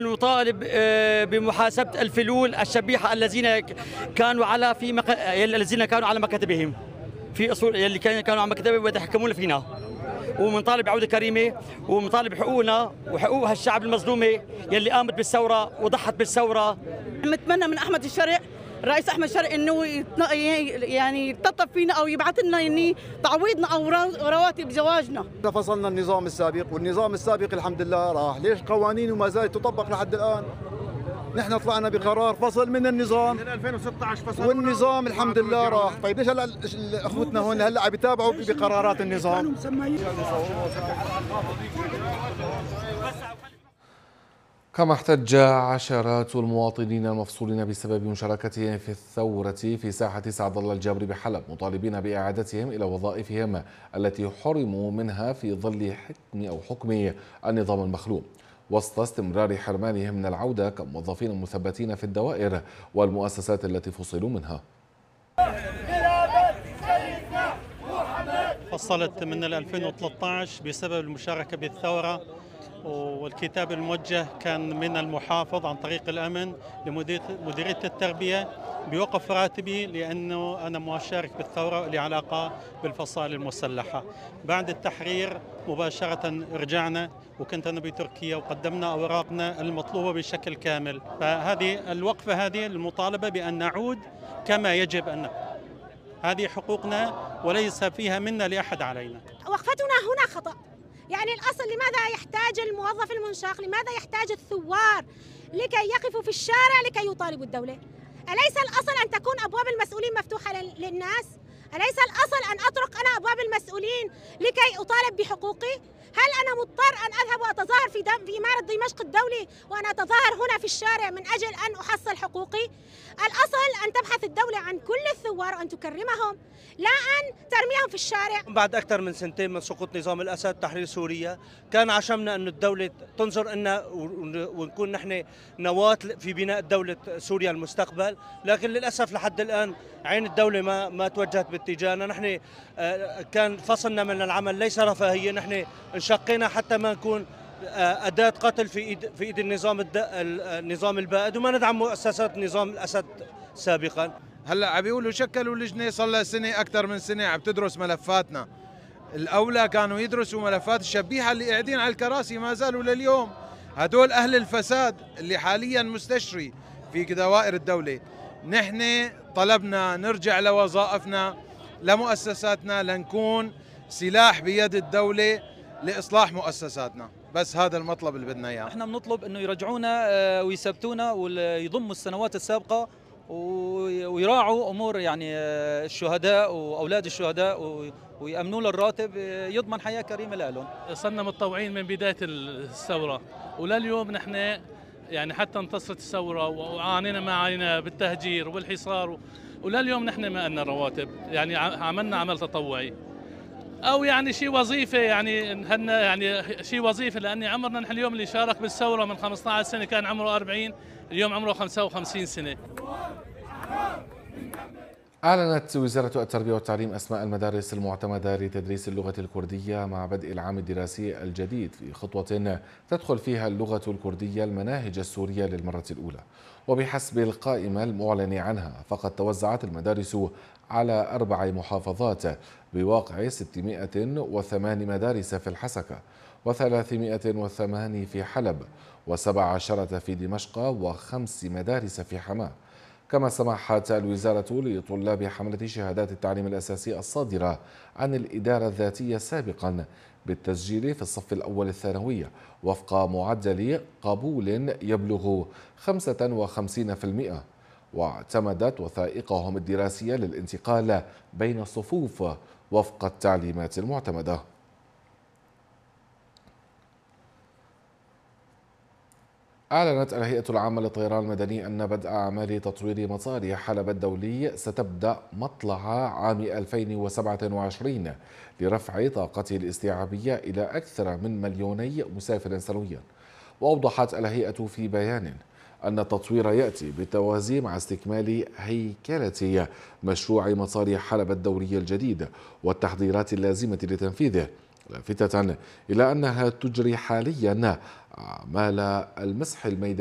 نطالب بمحاسبة الفلول الشبيحة الذين كانوا على مكاتبهم في أصول يلي كانوا على مكاتبهم ويتحكمون فينا، ومنطالب بعودة كريمة، ومنطالب حقوقنا وحقوق هالشعب المظلومة يلي قامت بالثورة وضحت بالثورة. نتمنى من أحمد الشرع، الرئيس أحمد الشرع، إنه يعني يتطب فينا أو يبعث لنا يعني تعويضنا أو رواتب زواجنا. فصلنا النظام السابق، والنظام السابق الحمد لله راح، ليش قوانينه ما زالت تطبق لحد الآن؟ نحن طلعنا بقرار فصل من النظام من 2016 فصل، والنظام الحمد لله راح. طيب ليش هلا اخوتنا هون هلا عم يتابعوا بقرارات النظام؟ كما احتج عشرات المواطنين المفصولين بسبب مشاركتهم في الثورة في ساحة سعد الله الجابر بحلب، مطالبين بإعادتهم إلى وظائفهم التي حرموا منها في ظل حكم النظام المخلوع، وسط استمرار حرمانهم من العودة كموظفين مثبتين في الدوائر والمؤسسات التي فصلوا منها. فصلت من 2013 بسبب المشاركة بالثورة، والكتاب الموجه كان من المحافظ عن طريق الأمن لمديرية التربية بوقف راتبي لأنه أنا مشارك بالثورة لي علاقة بالفصائل المسلحة. بعد التحرير مباشرة رجعنا، وكنت أنا بتركيا وقدمنا أوراقنا المطلوبة بشكل كامل. فهذه الوقفة هذه المطالبة بأن نعود كما يجب أن هذه حقوقنا وليس فيها منا لأحد علينا. وقفتنا هنا خطأ. يعني الأصل لماذا يحتاج الموظف المنشق، لماذا يحتاج الثوار لكي يقفوا في الشارع لكي يطالبوا الدولة؟ أليس الأصل أن تكون أبواب المسؤولين مفتوحة للناس؟ أليس الأصل أن أطرق أنا أبواب المسؤولين لكي أطالب بحقوقي؟ هل أنا مضطر أن أذهب وأتظاهر في إمارة دمشق الدولي وأنا أتظاهر هنا في الشارع من أجل أن أحصل حقوقي؟ الأصل أن تبحث الدولة عن كل الثوار وأن تكرمهم، لا أن ترميهم في الشارع. بعد أكثر من سنتين من سقوط نظام الأسد تحرير سوريا، كان عشمنا أن الدولة تنظر لنا ونكون نحن نواة في بناء دولة سوريا المستقبل، لكن للأسف لحد الآن عين الدولة ما توجهت باتجاهنا. نحن كان فصلنا من العمل ليس رفاهية، نحن انشقينا حتى ما نكون أداة قتل في إيد النظام البائد، وما ندعم مؤسسات نظام الأسد سابقا. هلا عم بيقولوا شكلوا لجنه صار لها سنه، اكثر من سنه عم تدرس ملفاتنا. الاولى كانوا يدرسوا ملفات الشبيحه اللي قاعدين على الكراسي ما زالوا لليوم، هدول اهل الفساد اللي حاليا مستشري في دوائر الدوله. نحن طلبنا نرجع لوظائفنا لمؤسساتنا لنكون سلاح بيد الدوله لاصلاح مؤسساتنا، بس هذا المطلب اللي بدنا اياه. احنا بنطلب انه يرجعونا ويثبتونا ويضموا السنوات السابقه ويراعوا امور يعني الشهداء واولاد الشهداء ويامنوا له الراتب يضمن حياه كريمه لهم. صرنا متطوعين من بدايه الثوره ولليوم نحن يعني حتى انتصرت الثوره وعانينا ما عانينا بالتهجير والحصار، ولليوم نحن ما لنا رواتب، يعني عملنا عمل تطوعي او يعني شيء وظيفه، يعني شيء وظيفه، لاني عمرنا نحن اليوم اللي شارك بالثوره من 15 سنه كان عمره 40، اليوم عمره 55 سنه. أعلنت وزارة التربية والتعليم أسماء المدارس المعتمدة لتدريس اللغة الكردية مع بدء العام الدراسي الجديد، في خطوة تدخل فيها اللغة الكردية المناهج السورية للمرة الأولى. وبحسب القائمة المعلن عنها، فقد توزعت المدارس على 4 محافظات بواقع 608 مدارس في الحسكة، و308 في حلب، و17 في دمشق، و5 مدارس في حماة. كما سمحت الوزارة لطلاب حملة شهادات التعليم الأساسي الصادرة عن الإدارة الذاتية سابقا بالتسجيل في الصف الأول الثانوية وفق معدل قبول يبلغ 55%، واعتمدت وثائقهم الدراسية للانتقال بين الصفوف وفق التعليمات المعتمدة. أعلنت الهيئة العامة للطيران المدني أن بدء أعمال تطوير مطار حلب الدولي ستبدأ مطلع عام 2027 لرفع طاقته الاستيعابية إلى أكثر من 2,000,000 مسافر سنويا. وأوضحت الهيئة في بيان أن التطوير يأتي بالتوازي مع استكمال هيكلة مشروع مطار حلب الدولي الجديد والتحضيرات اللازمة لتنفيذه، لافتة إلى أنها تجري حاليا أعمال المسح الميداني